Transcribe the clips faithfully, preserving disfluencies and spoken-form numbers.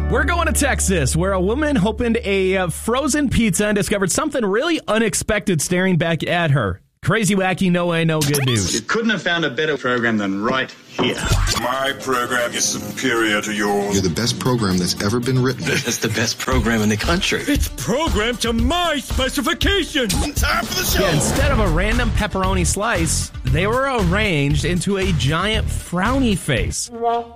We're going to Texas, where a woman opened a uh, frozen pizza and discovered something really unexpected staring back at her. Crazy, wacky, no way, no good news. You couldn't have found a better program than right here. My program is superior to yours. You're the best program that's ever been written. It's the best program in the country. It's programmed to my specifications. Time for the show. Yeah, instead of a random pepperoni slice, they were arranged into a giant frowny face.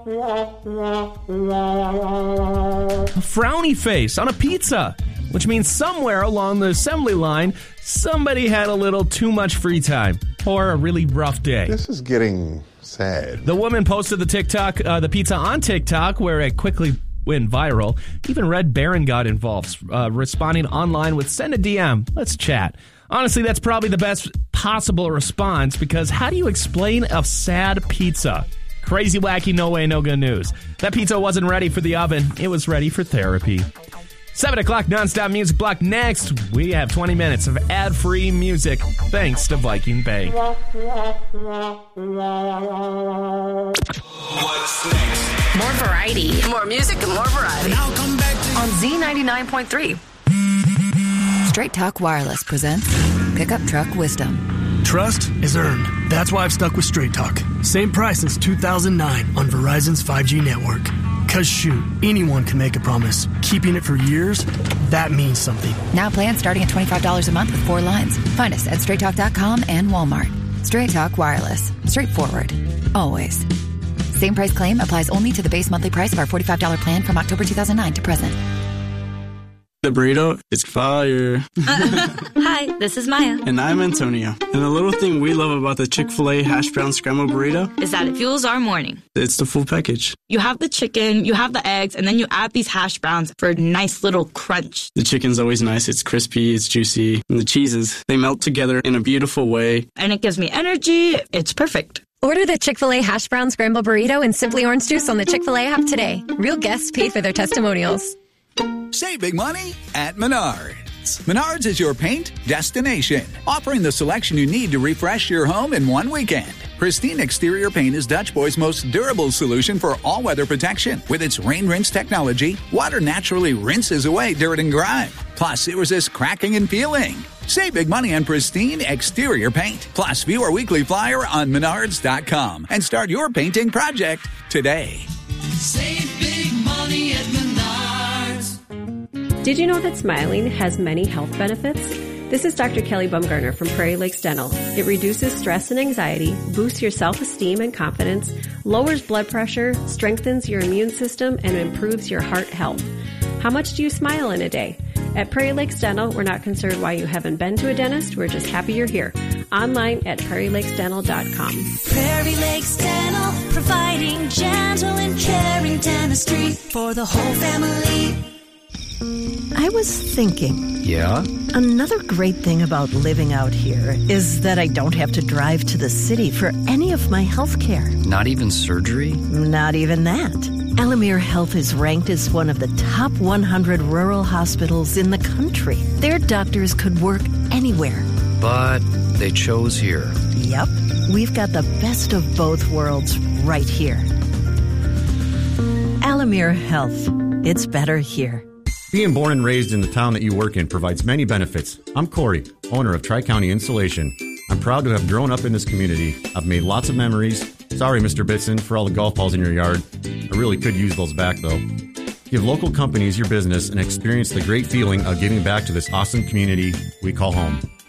A frowny face on a pizza, which means somewhere along the assembly line, somebody had a little too much free time or a really rough day. This is getting sad. The woman posted the TikTok, uh, the pizza on TikTok, where it quickly went viral. Even Red Baron got involved, uh, responding online with "Send a D M, let's chat." Honestly, that's probably the best possible response, because how do you explain a sad pizza? Crazy, wacky, no way, no good news. That pizza wasn't ready for the oven. It was ready for therapy. seven o'clock nonstop music block next. We have twenty minutes of ad-free music thanks to Viking Bank. What's next? More variety. More music and more variety. I'll come back to On Z ninety-nine point three. Straight Talk Wireless presents Pickup Truck Wisdom. Trust is earned. That's why I've stuck with Straight Talk. Same price since two thousand nine on Verizon's five G network. Cause shoot, anyone can make a promise. Keeping it for years, that means something. Now plans starting at twenty-five dollars a month with four lines. Find us at straight talk dot com and Walmart. Straight Talk Wireless. Straightforward. Always. Same price claim applies only to the base monthly price of our forty-five dollars plan from October two thousand nine to present. The burrito is fire. Hi, this is Maya. And I'm Antonio. And the little thing we love about the Chick-fil-A hash brown scrambled burrito is that it fuels our morning. It's the full package. You have the chicken, you have the eggs, and then you add these hash browns for a nice little crunch. The chicken's always nice. It's crispy, it's juicy. And the cheeses, they melt together in a beautiful way. And it gives me energy. It's perfect. Order the Chick-fil-A hash brown scrambled burrito and Simply Orange Juice on the Chick-fil-A app today. Real guests paid for their testimonials. Save big money at Menards. Menards is your paint destination, offering the selection you need to refresh your home in one weekend. Pristine Exterior Paint is Dutch Boy's most durable solution for all-weather protection. With its rain rinse technology, water naturally rinses away dirt and grime. Plus, it resists cracking and peeling. Save big money on Pristine Exterior Paint. Plus, view our weekly flyer on menards dot com and start your painting project today. Save big money at Menards. Did you know that smiling has many health benefits? This is Doctor Kelly Bumgarner from Prairie Lakes Dental. It reduces stress and anxiety, boosts your self-esteem and confidence, lowers blood pressure, strengthens your immune system, and improves your heart health. How much do you smile in a day? At Prairie Lakes Dental, we're not concerned why you haven't been to a dentist. We're just happy you're here. Online at prairie lakes dental dot com. Prairie Lakes Dental, providing gentle and caring dentistry for the whole family. I was thinking. Yeah? Another great thing about living out here is that I don't have to drive to the city for any of my health care. Not even surgery? Not even that. Alamere Health is ranked as one of the top one hundred rural hospitals in the country. Their doctors could work anywhere. But they chose here. Yep. We've got the best of both worlds right here. Alamere Health. It's better here. Being born and raised in the town that you work in provides many benefits. I'm Corey, owner of Tri-County Insulation. I'm proud to have grown up in this community. I've made lots of memories. Sorry, Mister Bitson, for all the golf balls in your yard. I really could use those back, though. Give local companies your business and experience the great feeling of giving back to this awesome community we call home.